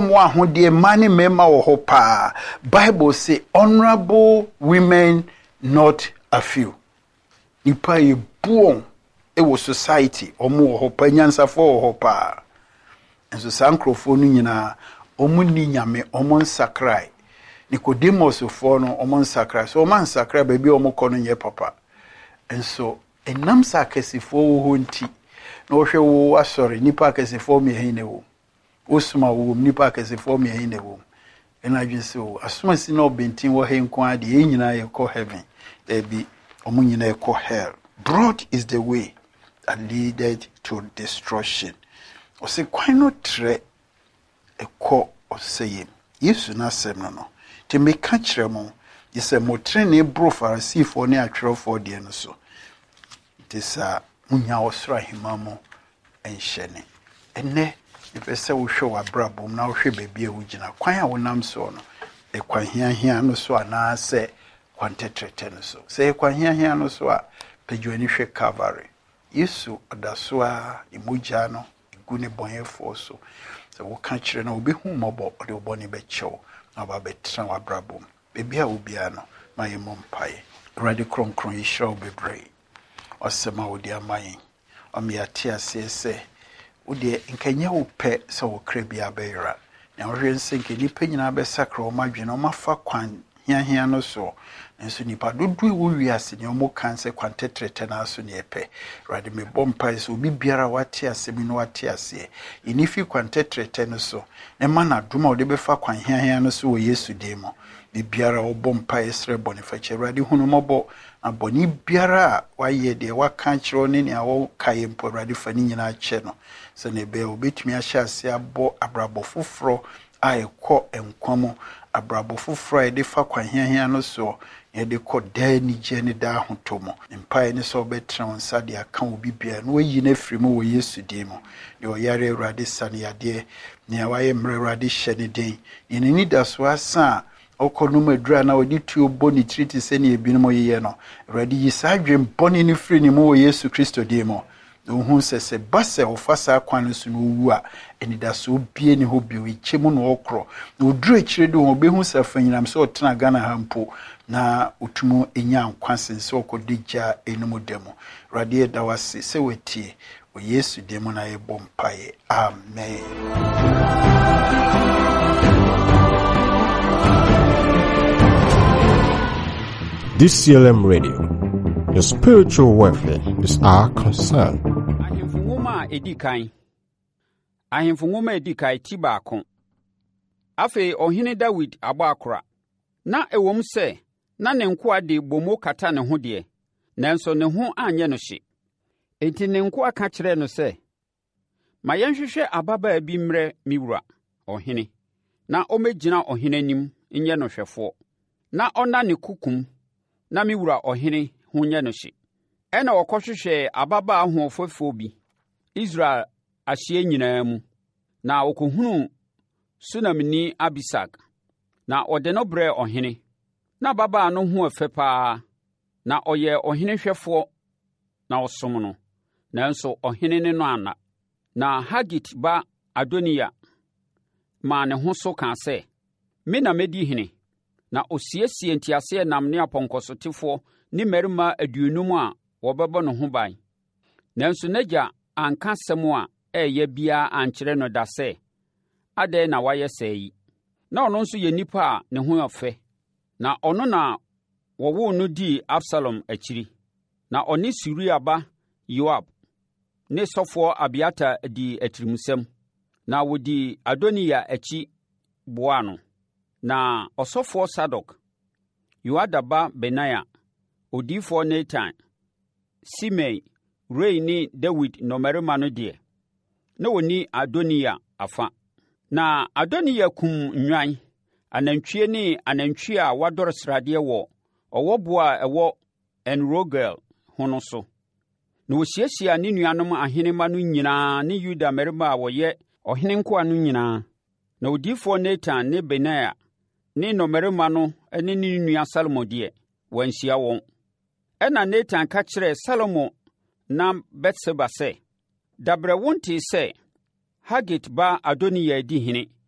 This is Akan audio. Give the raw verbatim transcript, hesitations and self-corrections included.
Mwa hundie mani mema wohopa. Bible say honorable women not a few. Nipa ye buon ewo society omu wohopa nyansa fo wohopa. Enso sankrofo no nyina omu ni nyame omu nsakrai. Nicodemus fo no omu nsakrai. So omu nsakrai baby omu kono nye papa. Enso enam sa kesifo wo nti na wo hwe wo asori nipa kesifo me hine wo. Osuma wo nipa kesifo me hine wo. Ena dwese wo asuma si na obentin wo he nko ade e nyina ye ko heaven. There be omu nyina ye ko hell. Broad is the way that leaded to destruction. O se kwan no tre e ko o seyem. Yesu na sem no no. Te me ka kire mo, yese mo tre ne bro Pharisee ne atwerefo de no so. Tisa munya osra himamo enhyene. Ene ipese wo hwe wa brabom na wo hwe bebia wo gina. Kwan a wonam so no e kwan hia hia no so ana se kwan tetrete no so. Se kwan hia hia no so a pedwani hwe Calvary. Yesu odaso a imugya no igune bonyefo so. Se wo ka kire na obi hu mobo ode oboni be chew na ba betra wa brabom. Bebia obia no ma yemo mpae. Ready kron kron yi shall be brave. Osema odi amayin omi ate ase se odi nkanya wo pe se wo kra bia beira na wo hwense nke nipa nyina be sakra o madwene o mafa kwan hia hia no so nso nipa dodu wo wiase ne o mo kanse kwan tetrete na so ne epe rade me bompa se obi biara wate ase mi no wate ase inifi kwan tetrete no so ne mana duma o de be fa kwan hia hia no so wo Yesu demo bibiara o bompa esre bonifache rade hunu mobo aboni biara waye de waka kiro ne ne awo kaye mpo rade fani nyina che no se ne be obetumi ahye ase abo abrabo foforo a ekọ enkwamo abrabo foforo e de fa kwan hiahia no so ye de kọ da ni je ne da hotomo mpa ne so obetra onsa de aka obi bia no wayi na frimu wo Yesu dimo de oyare rade sane yade ne waye mre rade hye ne den ne ni da so asa okonuma dra na odi tuo boni treaty se ne ebinimo yeye no ready yisadwe boni ni free ni mo Yesu Kristo dimo ohun sese base ofasa kwan so no wu a enida so bie ni ho bi o ichemu no okro na odru akire de ho behu safanyinam so otena Ghana hampo na otumu enya nkwanse se okodigya enumu demo ready da wase se wetie o Yesu demo na yebo mpae amen. D C L M Radio, your spiritual welfare is our concern. Ahemfunguma edikan. Ahemfunguma edikai tibakon. Afe ohene David abakora. Na ewom se na ne nko ade bomo kata ne ho de. Nanso ne ho anye no hye. Enti ne nko aka kire no se ma yenhwehwe ababa bi mre miwura ohene. Na omegina ohene anim nye no hwefo. Na ona ne kukum na miwura ohene hunye no hye. Ena okohwehwe ababa ahoofofo bi Israel ahye nyinaa mu. Na okohunu Sunamni Abisak. Na ode no bre ohene. Na baba no hu afe paa. Na oye ohene hwefo na osom no. Nanso ohene ne no ana. Na Hagit ba Adonia ma ne ho so ka se me na medi hene. Na osiesie ntiase nam ne aponkosotefo ne merima aduonum a wobebo no ho ban. Nanso naja anka sem a eye bia ankyere no da se ade na waye sei. Na ono nso ye nipa a ne ho afe. Na ono na wowo no di Absalom akiri. Na oni Siria ba Yoab ne sofo Abiata di atirimusem. Na wodi Adonia achi boano. Na osofo Sadok, Yoadaba Benaya, Odifo Nathan, Simei, Rei ni David no merima no de. Na woni Adonia afa. Na Adonia kum nwan, anantwie ni anantwie a wador srade wo, owoboa ewo Enrogel hono so. Na osiesia ne nuanom ahenema no nyinaa ne Yuda merima a woye ohene nkoa no nyinaa. Na Odifo Nathan ne Benaya ni no merima no ene ni nua Salomo de wanhia won. Ena Nathan ka kire Salomo na Betseba se, dabre wonte se Hagit ba Adonia di hene.